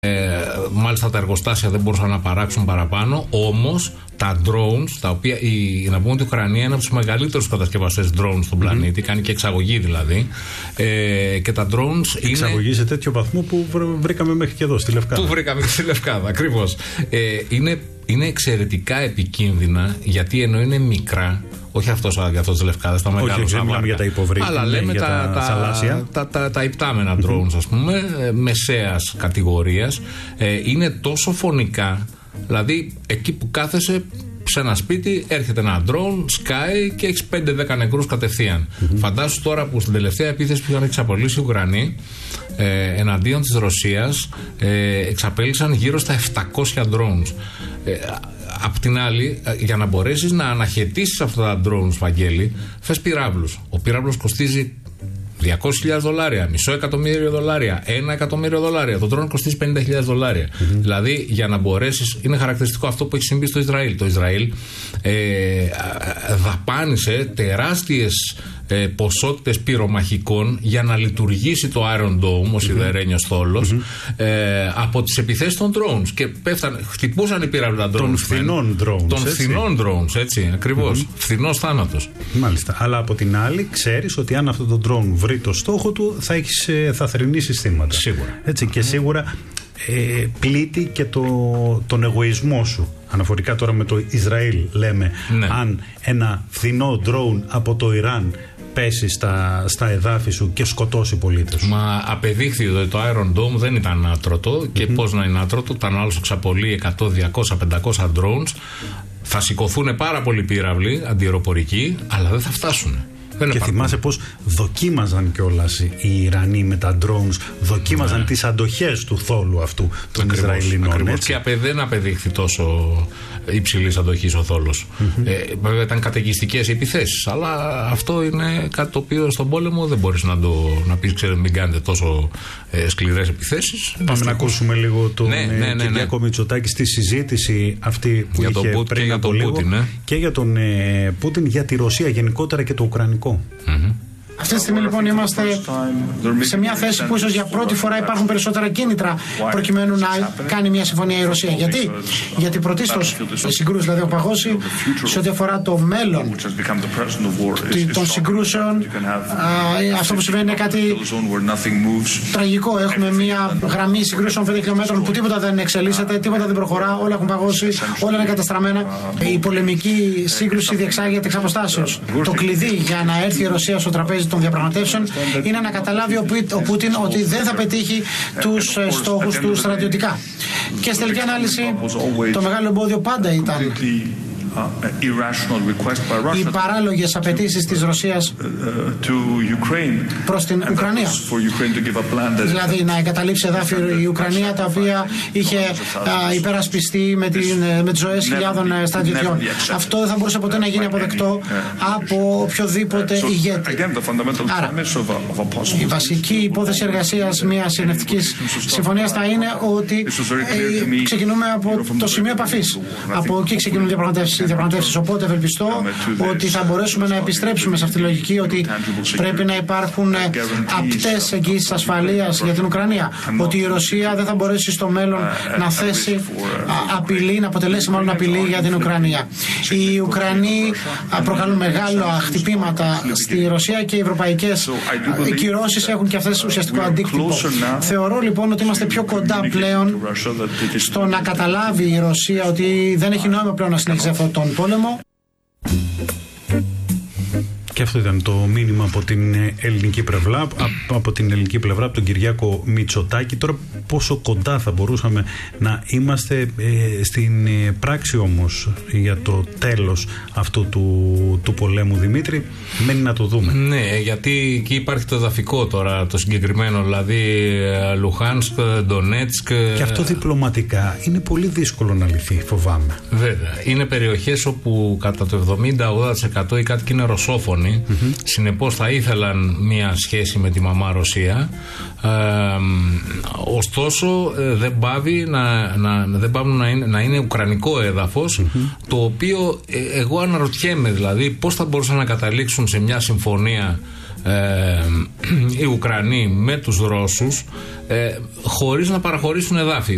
Μάλιστα τα εργοστάσια δεν μπορούσαν να παράξουν παραπάνω. Όμως τα drones, τα οποία να πούμε ότι η Ουκρανία είναι από τους μεγαλύτερους κατασκευαστές drones στον πλανήτη, κάνει και εξαγωγή δηλαδή. Και τα drones εξαγωγή σε τέτοιο βαθμό που βρήκαμε μέχρι και εδώ στη Λευκάδα. Που βρήκαμε στη Λευκάδα, ακριβώς. Είναι εξαιρετικά επικίνδυνα, γιατί ενώ είναι μικρά, όχι αυτός της Λευκάδας, τα μεγάλα σαβάρκα, για τα υποβρύχια, αλλά λέμε τα υπτάμενα drones, ας πούμε, μεσαίας κατηγορίας, είναι τόσο φωνικά, δηλαδή εκεί που κάθεσαι σε ένα σπίτι, έρχεται ένα drone, σκάει και έχεις 5-10 νεκρούς κατευθείαν. Φαντάσου τώρα που στην τελευταία επίθεση που είχαν εξαπολύσει οι Ουκρανοί εναντίον της Ρωσίας, εξαπέλυσαν γύρω στα 700 drones. Απ' την άλλη, για να μπορέσεις να αναχαιτήσεις αυτά τα drones, Βαγγέλη, θες πυράβλους. Ο πυράβλος κοστίζει $200,000, $500,000, $1,000,000. Το drone κοστίζει $50,000. Δηλαδή, για να μπορέσεις, είναι χαρακτηριστικό αυτό που έχει συμβεί στο Ισραήλ. Το Ισραήλ δαπάνησε τεράστιες ποσότητες πυρομαχικών για να λειτουργήσει το Iron Dome, ο σιδερένιος θόλος, από τις επιθέσεις των drones. Και χτυπούσαν οι πύραυλοι drones. Των φθηνών drones. Των φθηνών drones, έτσι, ακριβώς. Φθηνός θάνατος. Μάλιστα. Αλλά από την άλλη, ξέρεις ότι αν αυτό το drone βρει το στόχο του, θα θρηνήσει συστήματα. Σίγουρα. Έτσι, και σίγουρα πλήττει και τον εγωισμό σου. Αναφορικά τώρα με το Ισραήλ, λέμε, ναι. Αν ένα φθηνό drone από το Ιράν πέσει στα εδάφη σου και σκοτώσει πολίτες. Μα απεδείχθη ότι το Iron Dome δεν ήταν άτρωτο. Και πώς να είναι άτρωτο, όταν άλλος εξαπολύει 100, 200, 500 drones, θα σηκωθούν πάρα πολλοί πύραυλοι αντιεροπορικοί, αλλά δεν θα φτάσουν. Και θυμάσαι πως δοκίμαζαν κιόλας οι Ιρανοί με τα drones, δοκίμαζαν τις αντοχές του θόλου αυτού των Ισραηλινών. Και δεν απεδείχθη τόσο υψηλής αντοχής ο θόλος. Βέβαια ήταν καταιγιστικές οι επιθέσεις, αλλά αυτό είναι κάτι το οποίο στον πόλεμο δεν μπορείς να πεις, ξέρετε, μην κάνετε τόσο σκληρές επιθέσεις. Πάμε να ακούσουμε λίγο τον Κυριάκο Μητσοτάκη στη συζήτηση αυτή που είχε πριν από λίγο και για τον Πούτιν, για τη Ρωσία γενικότερα και το Ουκρανικό. Αυτή τη στιγμή λοιπόν είμαστε σε μια θέση που ίσως για πρώτη φορά υπάρχουν περισσότερα κίνητρα προκειμένου να κάνει μια συμφωνία η Ρωσία. Γιατί πρωτίστως οι συγκρούσεις δηλαδή έχουν παγώσει. Σε ό,τι αφορά το μέλλον των συγκρούσεων, αυτό που συμβαίνει είναι κάτι τραγικό. Έχουμε μια γραμμή συγκρούσεων 5 χιλιόμετρων που τίποτα δεν εξελίσσεται, τίποτα δεν προχωρά, όλα έχουν παγώσει, όλα είναι καταστραμμένα. Η πολεμική σύγκρουση διεξάγεται εξ αποστάσεως. Το κλειδί για να έρθει η Ρωσία στο τραπέζι των διαπραγματεύσεων είναι να καταλάβει ο Πούτιν ότι δεν θα πετύχει τους στόχους του στρατιωτικά. Και στη τελική ανάλυση το μεγάλο εμπόδιο πάντα ήταν οι παράλογες απαιτήσεις της Ρωσίας προς την Ουκρανία. Δηλαδή να εγκαταλείψει εδάφη η Ουκρανία τα οποία είχε υπερασπιστεί με τις ζωές χιλιάδων στρατιωτιών. Αυτό δεν θα μπορούσε ποτέ να γίνει αποδεκτό από οποιοδήποτε ηγέτη. Άρα η βασική υπόθεση εργασίας μιας ειρηνευτικής συμφωνίας θα είναι ότι ξεκινούμε από το σημείο επαφής. Από εκεί ξεκινούν διαπραγματεύσεις. Οπότε ευελπιστώ ότι θα μπορέσουμε να επιστρέψουμε σε αυτή τη λογική, ότι πρέπει να υπάρχουν απτές εγγύησεις ασφαλείας για την Ουκρανία. Ότι η Ρωσία δεν θα μπορέσει στο μέλλον να θέσει απειλή, να αποτελέσει μάλλον απειλή για την Ουκρανία. Οι Ουκρανοί προκαλούν μεγάλα χτυπήματα στη Ρωσία και οι ευρωπαϊκές κυρώσεις έχουν και αυτές ουσιαστικό αντίκτυπο. Θεωρώ λοιπόν ότι είμαστε πιο κοντά πλέον στο να καταλάβει η Ρωσία ότι δεν έχει νόημα πλέον να συνεχίσει αυτό τον πόλεμο. Και αυτό ήταν το μήνυμα από την ελληνική πλευρά, από τον Κυριάκο Μητσοτάκη. Τώρα πόσο κοντά θα μπορούσαμε να είμαστε στην πράξη όμως για το τέλος αυτού του πολέμου, Δημήτρη, μένει να το δούμε. Ναι, γιατί εκεί υπάρχει το εδαφικό τώρα, το συγκεκριμένο, δηλαδή Λουχάνσκ, Ντονέτσκ. Και αυτό διπλωματικά είναι πολύ δύσκολο να λυθεί, φοβάμαι. Βέβαια, είναι περιοχές όπου κατά το 70-80% οι κάτοικοι είναι ρωσόφωνοι. Συνεπώς θα ήθελαν μια σχέση με τη μαμά Ρωσία, ωστόσο δεν πάβει να είναι ουκρανικό έδαφος, το οποίο εγώ αναρωτιέμαι δηλαδή πώς θα μπορούσαν να καταλήξουν σε μια συμφωνία οι Ουκρανοί με τους Ρώσους χωρίς να παραχωρήσουν εδάφη.